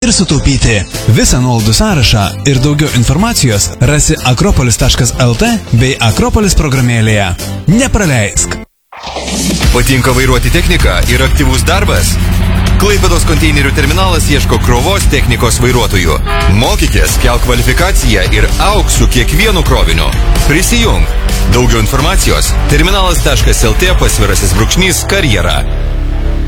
ir sutaupyti. Visą nuolaidų sąrašą ir daugiau informacijos rasi akropolis.lt bei Akropolis programėlėje. Nepraleisk. Patinka vairuoti techniką ir aktyvus darbas? Klaipėdos konteinerių terminalas ieško krovos technikos vairuotojų. Mokykės, kelk kvalifikaciją ir auk su kiekvienu kroviniu. Prisijung. Daugiau informacijos terminalas.lt /karjera.